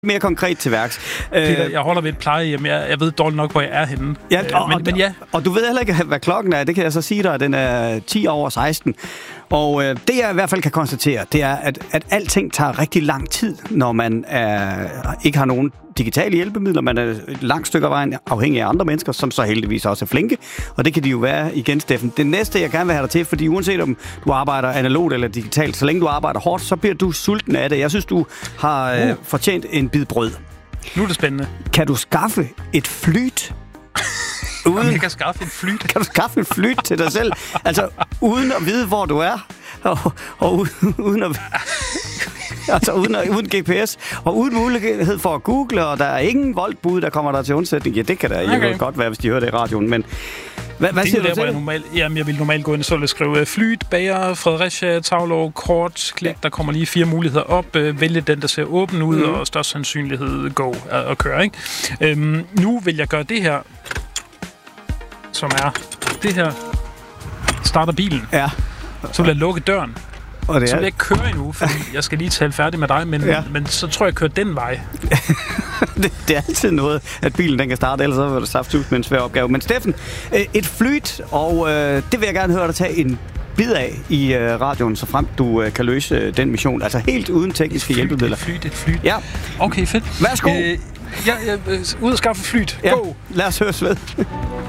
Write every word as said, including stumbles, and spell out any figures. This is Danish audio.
mere konkret til værks. Peter, jeg holder ved et plejehjem. Jeg, jeg ved dårligt nok, hvor jeg er henne. Ja, og, men, og, men ja. Og du ved heller ikke, hvad klokken er. Det kan jeg så sige dig. Den er ti over seksten. Og øh, det, jeg i hvert fald kan konstatere, det er, at, at alting tager rigtig lang tid, når man er, ikke har nogen digitale hjælpemidler. Man er et langt stykke af vejen afhængig af andre mennesker, som så heldigvis også er flinke. Og det kan de jo være igen, Steffen. Det næste, jeg gerne vil have dig til, fordi uanset om du arbejder analogt eller digitalt, så længe du arbejder hårdt, så bliver du sulten af det. Jeg synes, du har øh, fortjent en bid brød. Nu er det spændende. Kan du skaffe et flyt? Uden, Jamen, jeg kan skaffe en flyt. Kan du skaffe en flyt til dig selv? Altså, uden at vide, hvor du er, og, og uden, uden at... Altså uden, uden G P S, og uden mulighed for at google, og der er ingen voldbud, der kommer der til undsætning. Ja, det kan da okay. godt være, hvis de hører det i radioen, men... Hvad, hvad siger der, du til jeg, normal, jamen, jeg vil normalt gå ind og så vil jeg skrive flyt, bager, Fredericia, Tavlov, kort, klik. Der kommer lige fire muligheder op. Vælge den, der ser åben ud, mm. og størst sandsynlighed go og køre, ikke? Øhm, nu vil jeg gøre det her, som er det her, starter bilen. Ja. Så vil jeg lukke døren. Og det så er... vil jeg ikke køre endnu, fordi jeg skal lige tale færdig med dig, men, ja. men så tror jeg, jeg kører den vej. det, det er altid noget, at bilen den kan starte, ellers så vil det saftsus med en svær opgave. Men Steffen, et flyt, og øh, det vil jeg gerne høre dig tage en bid af i øh, radioen, så frem du øh, kan løse øh, den mission. Altså helt uden tekniske hjælpemidler. Et flyt, et flyt. Ja. Okay, fedt. Værsgo. Øh, ja, ja, ud og skaffe flyt. Ja. Go. Lad os høres ved.